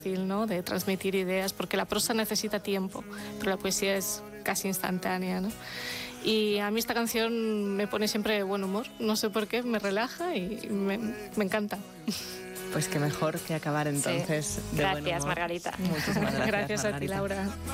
¿no? De transmitir ideas, porque la prosa necesita tiempo, pero la poesía es casi instantánea, ¿no? Y a mí esta canción me pone siempre de buen humor, no sé por qué, me relaja y me encanta. Pues qué mejor que acabar entonces de buen humor. Gracias, Margarita. Muchísimas gracias, Gracias a ti, Margarita. Laura.